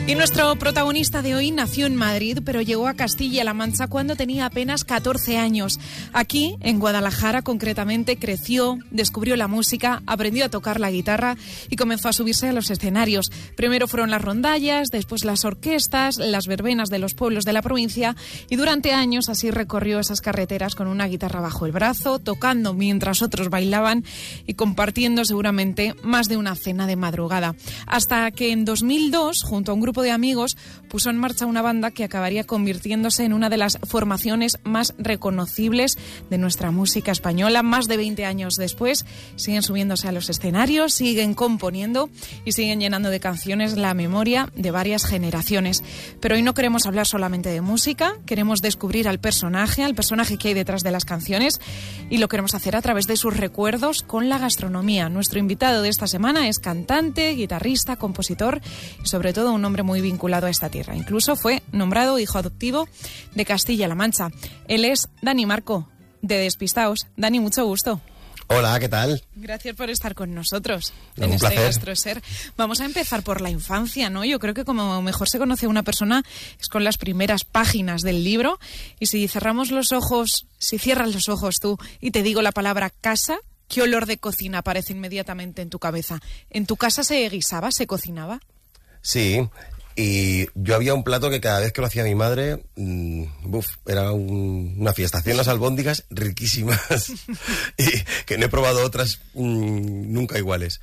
Y nuestro protagonista de hoy nació en Madrid, pero llegó a Castilla-La Mancha cuando tenía apenas 14 años. Aquí, en Guadalajara concretamente, creció, descubrió la música, aprendió a tocar la guitarra y comenzó a subirse a los escenarios. Primero fueron las rondallas, después las orquestas, las verbenas de los pueblos de la provincia y durante años así recorrió esas carreteras con una guitarra bajo el brazo, tocando mientras otros bailaban y compartiendo seguramente más de una cena de madrugada. Hasta que en 2002, junto a un grupo de amigos, puso en marcha una banda que acabaría convirtiéndose en una de las formaciones más reconocibles de nuestra música española. Más de 20 años después, siguen subiéndose a los escenarios, siguen componiendo y siguen llenando de canciones la memoria de varias generaciones. Pero hoy no queremos hablar solamente de música, queremos descubrir al personaje que hay detrás de las canciones y lo queremos hacer a través de sus recuerdos con la gastronomía. Nuestro invitado de esta semana es cantante, guitarrista, compositor y sobre todo un hombre muy vinculado a esta tierra. Incluso fue nombrado hijo adoptivo de Castilla-La Mancha. Él es Dani Marco, de Despistaos. Dani, mucho gusto. Hola, ¿qué tal? Gracias por estar con nosotros en este GastroSer. Vamos a empezar por la infancia, ¿no? Yo creo que como mejor se conoce a una persona es con las primeras páginas del libro. Y si cerramos los ojos, si cierras los ojos tú y te digo la palabra casa, ¿qué olor de cocina aparece inmediatamente en tu cabeza? ¿En tu casa se guisaba, se cocinaba? Sí, y yo había un plato que cada vez que lo hacía mi madre, era una fiesta. Hacían las albóndigas riquísimas y que no he probado otras nunca iguales.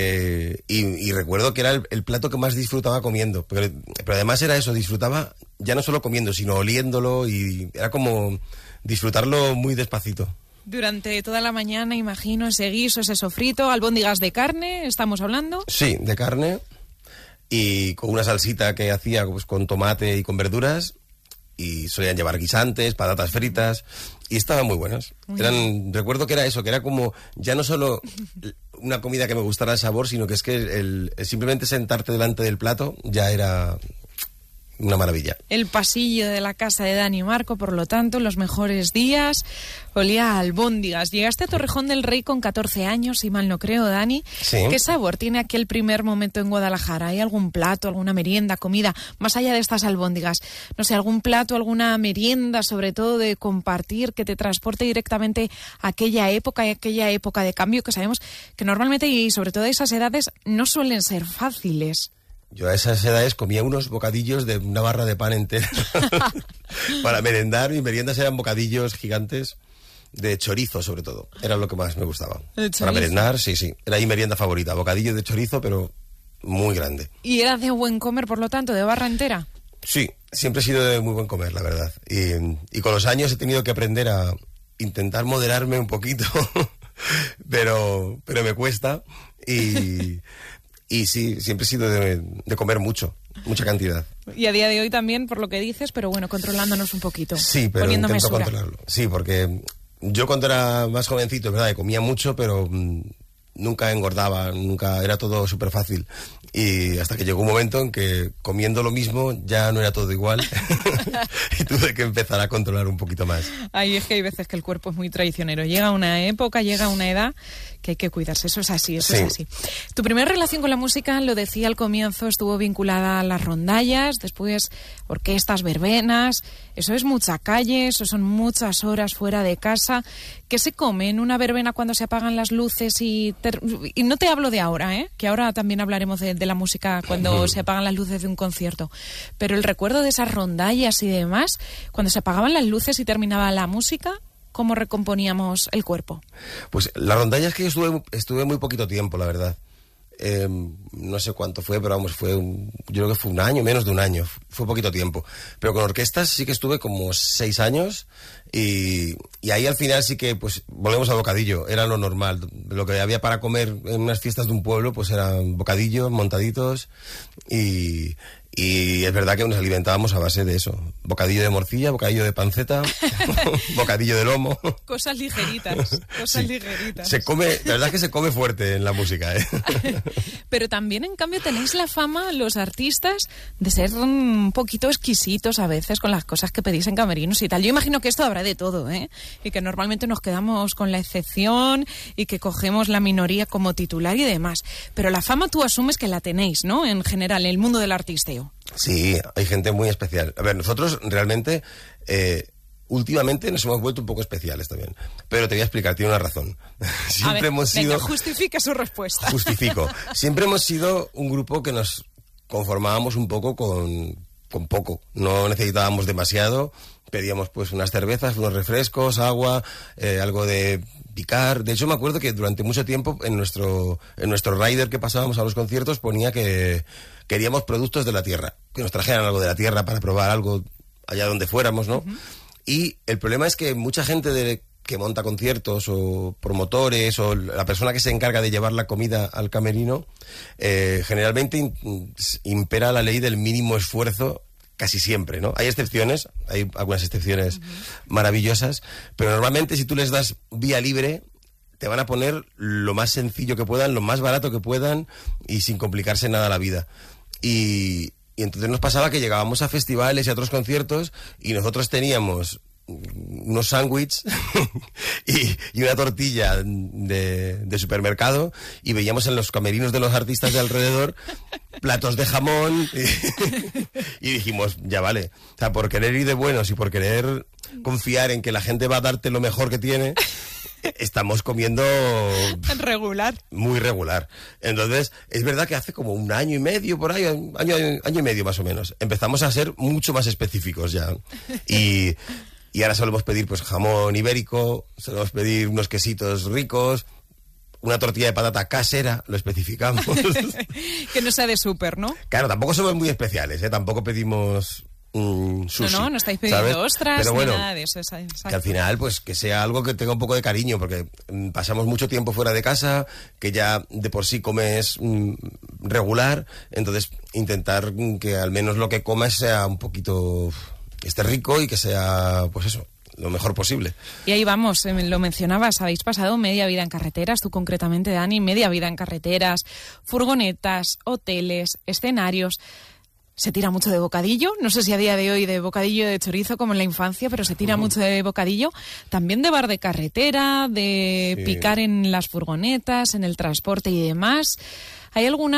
Y recuerdo que era el plato que más disfrutaba comiendo, pero además era eso, disfrutaba ya no solo comiendo, sino oliéndolo y era como disfrutarlo muy despacito. Durante toda la mañana, imagino, ese guiso, ese sofrito, albóndigas de carne, ¿estamos hablando? Sí, de carne. Y con una salsita que hacía pues, con tomate y con verduras, y solían llevar guisantes, patatas fritas, y estaban muy buenas. Recuerdo que era eso, que era como ya no solo una comida que me gustara el sabor, sino que es que el simplemente sentarte delante del plato ya era una maravilla. El pasillo de la casa de Dani Marco, por lo tanto, los mejores días, olía a albóndigas. Llegaste a Torrejón del Rey con 14 años, si mal no creo, Dani. Sí. ¿Qué sabor tiene aquel primer momento en Guadalajara? ¿Hay algún plato, alguna merienda, comida, más allá de estas albóndigas? No sé, algún plato, alguna merienda, sobre todo de compartir, que te transporte directamente a aquella época de cambio que sabemos que normalmente, y sobre todo a esas edades, no suelen ser fáciles. Yo a esas edades comía unos bocadillos de una barra de pan entera para merendar. Mis meriendas eran bocadillos gigantes de chorizo, sobre todo. Era lo que más me gustaba. Para merendar, sí. Era mi merienda favorita. Bocadillo de chorizo, pero muy grande. ¿Y era de buen comer, por lo tanto, de barra entera? Sí, siempre he sido de muy buen comer, la verdad. Y con los años he tenido que aprender a intentar moderarme un poquito, pero me cuesta. Y sí, siempre he sido de comer mucha cantidad. Y a día de hoy también, por lo que dices, pero bueno, controlándonos un poquito. Sí, pero intento controlarlo. Sí, porque yo cuando era más jovencito, es verdad, comía mucho, pero nunca engordaba, era todo súper fácil. Y hasta que llegó un momento en que comiendo lo mismo ya no era todo igual y tuve que empezar a controlar un poquito más. Ay, es que hay veces que el cuerpo es muy traicionero. Llega una época, llega una edad que hay que cuidarse. Eso es así, eso es así. Tu primera relación con la música, lo decía al comienzo, estuvo vinculada a las rondallas, después orquestas, verbenas. Eso es mucha calle, eso son muchas horas fuera de casa. ¿Qué se come en una verbena cuando se apagan las luces? Y no te hablo de ahora, que ahora también hablaremos de la música cuando se apagan las luces de un concierto. Pero el recuerdo de esas rondallas y demás, cuando se apagaban las luces y terminaba la música, ¿cómo recomponíamos el cuerpo? Pues la rondalla es que yo estuve muy poquito tiempo, la verdad. No sé cuánto fue, pero vamos, yo creo que fue un año, menos de un año, fue poquito tiempo. Pero con orquestas sí que estuve como 6 años y ahí al final sí que, pues, volvemos al bocadillo, era lo normal. Lo que había para comer en unas fiestas de un pueblo, pues eran bocadillos montaditos y es verdad que nos alimentábamos a base de eso. Bocadillo de morcilla, bocadillo de panceta, bocadillo de lomo. Cosas ligeritas, ligeritas. La verdad es que se come fuerte en la música, Pero también, en cambio, tenéis la fama, los artistas, de ser un poquito exquisitos a veces con las cosas que pedís en camerinos y tal. Yo imagino que esto habrá de todo, y que normalmente nos quedamos con la excepción y que cogemos la minoría como titular y demás. Pero la fama tú asumes que la tenéis, ¿no? En general, en el mundo del artisteo. Sí, hay gente muy especial. A ver, nosotros realmente, últimamente nos hemos vuelto un poco especiales también. Pero te voy a explicar, tiene una razón. Siempre hemos sido... Venga, justifica su respuesta. Justifico. Siempre hemos sido un grupo que nos conformábamos un poco con poco. No necesitábamos demasiado. Pedíamos pues unas cervezas, unos refrescos, agua, algo de picar. De hecho, me acuerdo que durante mucho tiempo en nuestro rider que pasábamos a los conciertos ponía que queríamos productos de la tierra, que nos trajeran algo de la tierra para probar algo allá donde fuéramos, ¿no? Uh-huh. Y el problema es que mucha gente que monta conciertos o promotores o la persona que se encarga de llevar la comida al camerino, generalmente impera la ley del mínimo esfuerzo casi siempre, ¿no? Hay excepciones, hay algunas excepciones maravillosas, pero normalmente si tú les das vía libre, te van a poner lo más sencillo que puedan, lo más barato que puedan y sin complicarse nada la vida. Y entonces nos pasaba que llegábamos a festivales y a otros conciertos y nosotros teníamos unos sándwiches y una tortilla de supermercado y veíamos en los camerinos de los artistas de alrededor platos de jamón y dijimos, ya vale. O sea, por querer ir de buenos y por querer confiar en que la gente va a darte lo mejor que tiene, estamos comiendo... regular. Muy regular. Entonces, es verdad que hace como un año y medio, por ahí, año y medio más o menos, empezamos a ser mucho más específicos ya. Y ahora solemos pedir pues jamón ibérico, solemos pedir unos quesitos ricos, una tortilla de patata casera, lo especificamos. Que no sea de súper, ¿no? Claro, tampoco somos muy especiales, ¿eh? Tampoco pedimos sushi. No estáis pidiendo, ¿sabes? Ostras, pero bueno, ni nada de eso. Que al final, pues que sea algo que tenga un poco de cariño, porque pasamos mucho tiempo fuera de casa, que ya de por sí comes regular, entonces intentar que al menos lo que comas sea un poquito... esté rico y que sea, pues eso, lo mejor posible. Y ahí vamos, lo mencionabas, habéis pasado media vida en carreteras, tú concretamente, Dani, media vida en carreteras, furgonetas, hoteles, escenarios. Se tira mucho de bocadillo, no sé si a día de hoy de bocadillo de chorizo como en la infancia, pero se tira mucho de bocadillo, también de bar de carretera, de picar en las furgonetas, en el transporte y demás. ¿Hay algún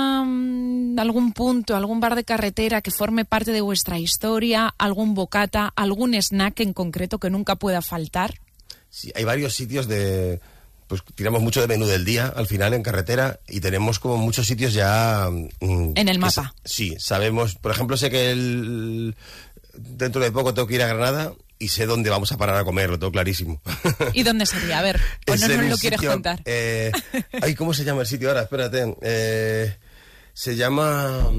punto, algún bar de carretera que forme parte de vuestra historia, algún bocata, algún snack en concreto que nunca pueda faltar? Sí, hay varios sitios pues tiramos mucho de menú del día al final en carretera y tenemos como muchos sitios ya... en el mapa. Sí, sabemos, por ejemplo, sé que dentro de poco tengo que ir a Granada y sé dónde vamos a parar a comer, lo tengo clarísimo. ¿Y dónde sería? A ver, ¿o no nos lo quieres contar? ¿Cómo se llama el sitio ahora? Espérate. Se llama...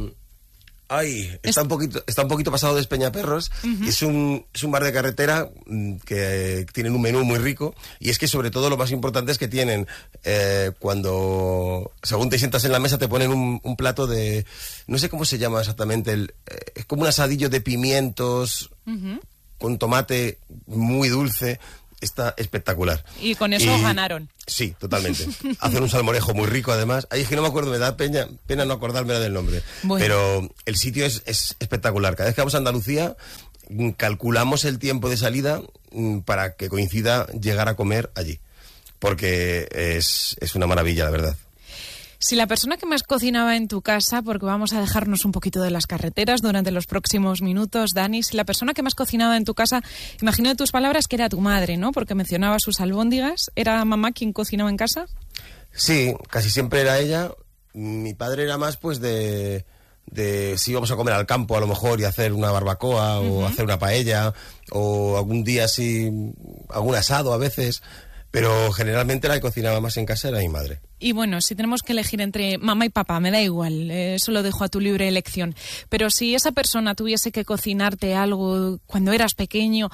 está un poquito pasado de Espeñaperros. Uh-huh. Es un bar de carretera que tienen un menú muy rico y es que sobre todo lo más importante es que tienen cuando según te sientas en la mesa te ponen un plato de, no sé cómo se llama exactamente, es como un asadillo de pimientos con tomate muy dulce. Está espectacular. Y con eso ganaron. Sí, totalmente. Hacen un salmorejo muy rico, además. Ahí es que no me acuerdo, me da pena no acordarme del nombre. Bueno. Pero el sitio es espectacular. Cada vez que vamos a Andalucía, calculamos el tiempo de salida para que coincida llegar a comer allí. Porque es una maravilla, la verdad. Si la persona que más cocinaba en tu casa, porque vamos a dejarnos un poquito de las carreteras durante los próximos minutos, Dani, si la persona que más cocinaba en tu casa, imagino de tus palabras que era tu madre, ¿no? Porque mencionaba sus albóndigas. ¿Era mamá quien cocinaba en casa? Sí, casi siempre era ella. Mi padre era más pues de si íbamos a comer al campo a lo mejor y hacer una barbacoa o hacer una paella o algún día así, algún asado a veces, pero generalmente la que cocinaba más en casa era mi madre. Y bueno, si tenemos que elegir entre mamá y papá, me da igual, eso lo dejo a tu libre elección. Pero si esa persona tuviese que cocinarte algo cuando eras pequeño,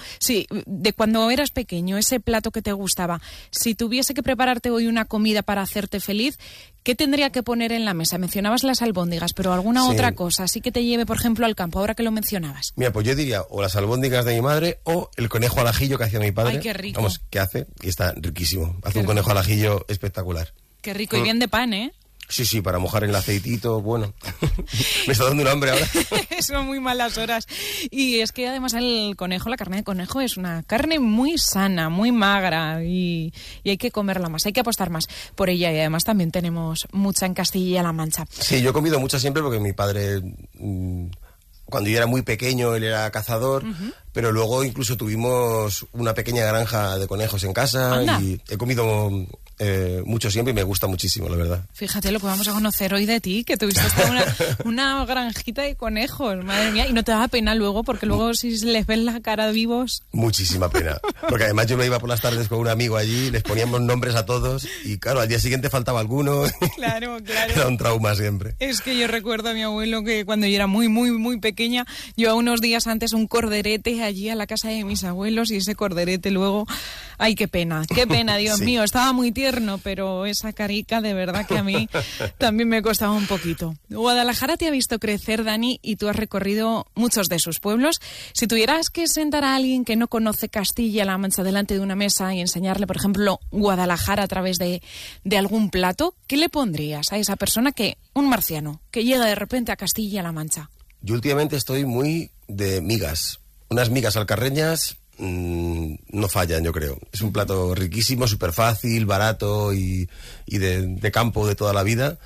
ese plato que te gustaba, si tuviese que prepararte hoy una comida para hacerte feliz, ¿qué tendría que poner en la mesa? Mencionabas las albóndigas, pero alguna otra cosa, así que te lleve, por ejemplo, al campo, ahora que lo mencionabas. Mira, pues yo diría o las albóndigas de mi madre o el conejo al ajillo que hacía mi padre. ¡Ay, qué rico! Vamos, que hace y está riquísimo. Hace un conejo al ajillo espectacular. Qué rico, y bien de pan, ¿eh? Sí, para mojar en el aceitito, bueno. Me está dando un hambre ahora. Son muy malas horas. Y es que además la carne de conejo es una carne muy sana, muy magra y hay que comerla más, hay que apostar más por ella y además también tenemos mucha en Castilla-La Mancha. Sí, yo he comido mucha siempre porque mi padre cuando yo era muy pequeño, él era cazador, pero luego incluso tuvimos una pequeña granja de conejos en casa. Anda. Y he comido mucho siempre y me gusta muchísimo, la verdad. Fíjate lo que vamos a conocer hoy de ti, que tuviste hasta una granjita de conejos, madre mía, y no te da pena luego, porque luego si les ves la cara vivos... Muchísima pena, porque además yo me iba por las tardes con un amigo allí, les poníamos nombres a todos y claro, al día siguiente faltaba alguno. Claro. Era un trauma siempre. Es que yo recuerdo a mi abuelo que cuando yo era muy, muy, muy pequeña, llevaba unos días antes un corderete allí a la casa de mis abuelos y ese corderete luego... Ay, qué pena, Dios Sí. mío, estaba muy tierno, pero esa carica de verdad que a mí también me costaba un poquito. Guadalajara te ha visto crecer, Dani, y tú has recorrido muchos de sus pueblos. Si tuvieras que sentar a alguien que no conoce Castilla-La Mancha delante de una mesa y enseñarle, por ejemplo, Guadalajara a través de algún plato, ¿qué le pondrías a esa persona un marciano, que llega de repente a Castilla-La Mancha? Yo últimamente estoy muy de migas. Unas migas alcarreñas no fallan, yo creo. Es un plato riquísimo, súper fácil, barato y de campo de toda la vida.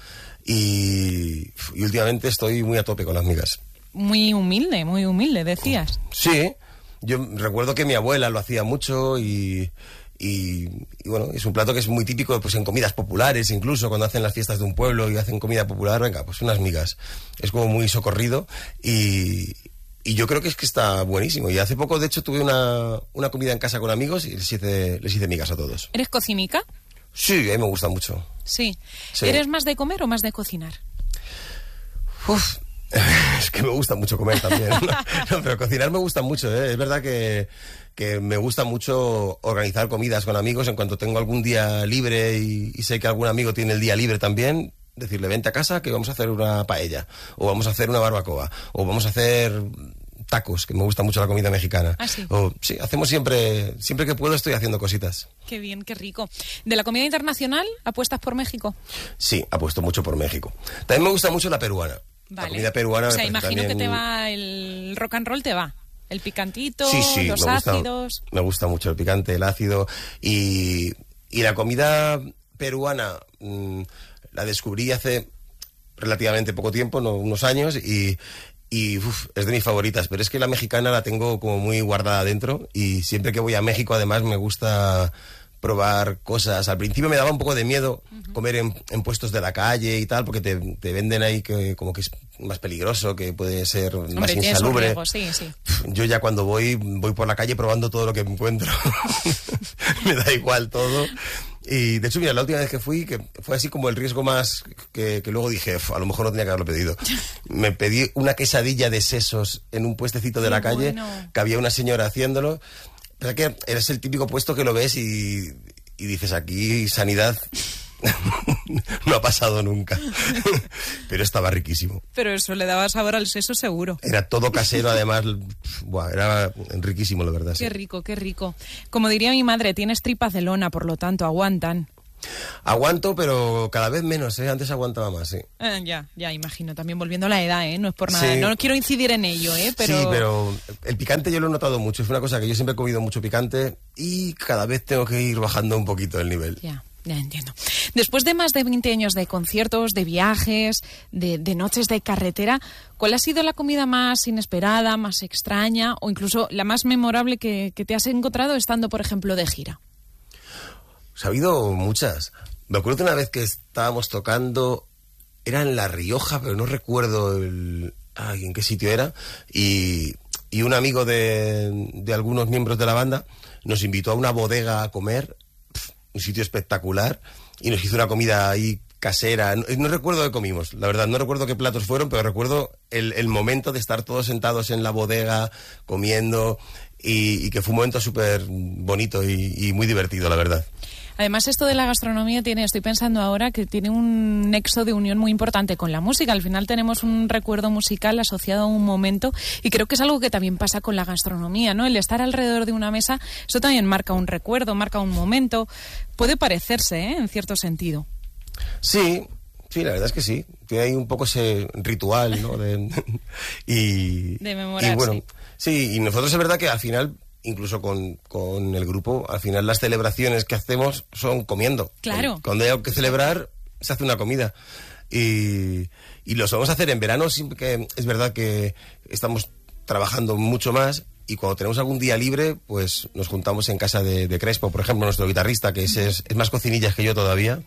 Y últimamente estoy muy a tope con las migas. Muy humilde, decías. Sí, yo recuerdo que mi abuela lo hacía mucho y bueno, es un plato que es muy típico pues en comidas populares, incluso cuando hacen las fiestas de un pueblo y hacen comida popular, venga, pues unas migas. Es como muy socorrido y yo creo que es que está buenísimo. Y hace poco, de hecho, tuve una comida en casa con amigos y les hice migas a todos. ¿Eres cocinica? Sí, a mí me gusta mucho. Sí. Sí. ¿Eres más de comer o más de cocinar? Uf, es que me gusta mucho comer también. No, pero cocinar me gusta mucho, ¿eh? Es verdad que me gusta mucho organizar comidas con amigos. En cuanto tengo algún día libre y sé que algún amigo tiene el día libre también, decirle, vente a casa que vamos a hacer una paella, o vamos a hacer una barbacoa, o vamos a hacer tacos, que me gusta mucho la comida mexicana. ¿Ah, sí? O, sí, hacemos siempre que puedo estoy haciendo cositas. Qué bien, qué rico. ¿De la comida internacional apuestas por México? Sí, apuesto mucho por México. También me gusta mucho la peruana. Vale. La comida peruana O sea, me parece imagino también... que te va el rock and roll, te va. El picantito, Sí, los ácidos... Me gusta mucho el picante, el ácido. Y la comida peruana la descubrí hace relativamente poco tiempo, no, unos años, y es de mis favoritas. Pero es que la mexicana la tengo como muy guardada dentro y siempre que voy a México además me gusta probar cosas. Al principio me daba un poco de miedo comer en puestos de la calle y tal, porque te venden ahí que como que es más peligroso, que puede ser más insalubre. Sí. Yo ya cuando voy por la calle probando todo lo que encuentro. Me da igual todo. Y de hecho, mira, la última vez que fui, que fue así como el riesgo más que luego dije, a lo mejor no tenía que haberlo pedido. Me pedí una quesadilla de sesos en un puestecito de la calle, que había una señora haciéndolo. Pero que eres el típico puesto que lo ves y dices, aquí sanidad no ha pasado nunca. Pero estaba riquísimo. Pero eso le daba sabor al seso seguro. Era todo casero, además. Buah, era riquísimo, la verdad. Qué sí. rico, qué rico. Como diría mi madre, tienes tripas de lona, por lo tanto, aguantan. Aguanto, pero cada vez menos, ¿eh? Antes aguantaba más, sí. Ya, imagino. También volviendo a la edad, ¿eh? No es por nada. Sí. No quiero incidir en ello, ¿eh? Pero... Sí, pero el picante yo lo he notado mucho. Es una cosa que yo siempre he comido mucho picante y cada vez tengo que ir bajando un poquito el nivel. Ya entiendo. Después de más de 20 años de conciertos, de viajes, de noches de carretera, ¿cuál ha sido la comida más inesperada, más extraña o incluso la más memorable que te has encontrado estando, por ejemplo, de gira? Ha habido muchas. Me acuerdo de una vez que estábamos tocando, era en La Rioja, pero no recuerdo en qué sitio era, y un amigo de algunos miembros de la banda nos invitó a una bodega a comer, un sitio espectacular, y nos hizo una comida ahí casera. No recuerdo qué comimos, la verdad, no recuerdo qué platos fueron, pero recuerdo el momento de estar todos sentados en la bodega, comiendo, y que fue un momento súper bonito y muy divertido, la verdad. Además, esto de la gastronomía estoy pensando ahora que tiene un nexo de unión muy importante con la música. Al final tenemos un recuerdo musical asociado a un momento y creo que es algo que también pasa con la gastronomía, ¿no? El estar alrededor de una mesa, eso también marca un recuerdo, marca un momento. Puede parecerse, ¿eh? En cierto sentido. Sí, la verdad es que sí. Tiene ahí un poco ese ritual, ¿no? De memorarse. Y bueno, sí, y nosotros es verdad que al final... Incluso con el grupo, al final las celebraciones que hacemos son comiendo. Claro. Cuando hay algo que celebrar, se hace una comida. Y lo solemos hacer en verano, siempre que es verdad que estamos trabajando mucho más, y cuando tenemos algún día libre, pues nos juntamos en casa de Crespo, por ejemplo, nuestro guitarrista, que es más cocinillas que yo todavía,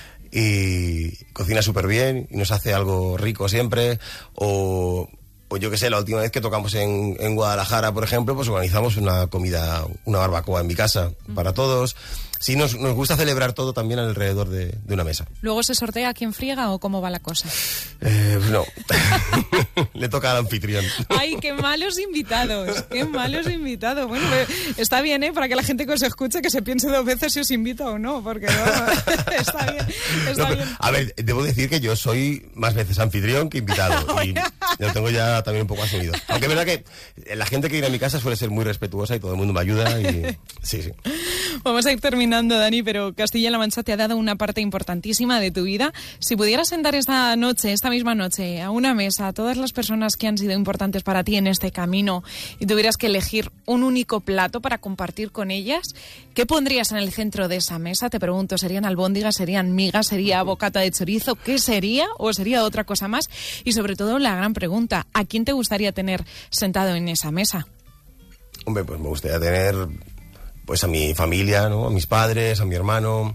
y cocina súper bien, y nos hace algo rico siempre, o yo qué sé, la última vez que tocamos en Guadalajara, por ejemplo, pues organizamos una comida, una barbacoa en mi casa para todos. Sí, nos gusta celebrar todo también alrededor de una mesa. ¿Luego se sortea quién friega o cómo va la cosa? No. Le toca al anfitrión. ¡Ay, qué malos invitados! ¡Qué malos invitados! Bueno, está bien, ¿eh? Para que la gente que os escuche que se piense 2 veces si os invita o no, porque no, está bien. Bien. A ver, debo decir que yo soy más veces anfitrión que invitado. Y lo tengo ya también un poco asumido. Aunque es verdad que la gente que viene a mi casa suele ser muy respetuosa y todo el mundo me ayuda. Y sí. Vamos a ir terminando, Dani, pero Castilla-La Mancha te ha dado una parte importantísima de tu vida. Si pudieras sentar esta misma noche, a una mesa a todas las personas que han sido importantes para ti en este camino y tuvieras que elegir un único plato para compartir con ellas, ¿qué pondrías en el centro de esa mesa? Te pregunto, ¿serían albóndigas, serían migas, sería bocata de chorizo? ¿Qué sería? ¿O sería otra cosa más? Y sobre todo la gran pregunta, ¿a quién te gustaría tener sentado en esa mesa? Hombre, pues me gustaría tener pues a mi familia, ¿no? A mis padres, a mi hermano,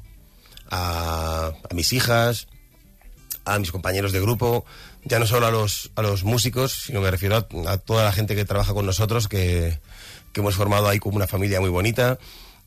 a mis hijas, a mis compañeros de grupo, ya no solo a los músicos, sino me refiero a toda la gente que trabaja con nosotros, que hemos formado ahí como una familia muy bonita,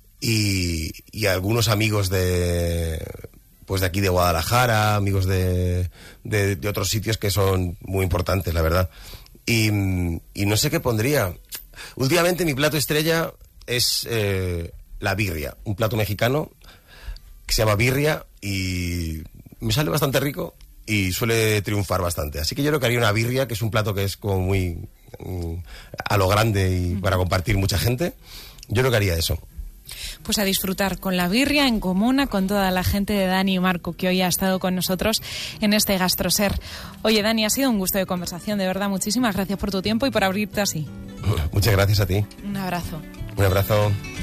y a algunos amigos de aquí de Guadalajara, amigos de otros sitios que son muy importantes, la verdad. Y no sé qué pondría. Últimamente mi plato estrella es la birria, un plato mexicano que se llama birria y me sale bastante rico y suele triunfar bastante. Así que yo creo que haría una birria, que es un plato que es como muy a lo grande y para compartir mucha gente. Yo creo que haría eso. Pues a disfrutar con la birria en comuna con toda la gente de Dani y Marco, que hoy ha estado con nosotros en este Gastroser. Oye, Dani, ha sido un gusto de conversación, de verdad. Muchísimas gracias por tu tiempo y por abrirte así. Muchas gracias a ti. Un abrazo. Un abrazo.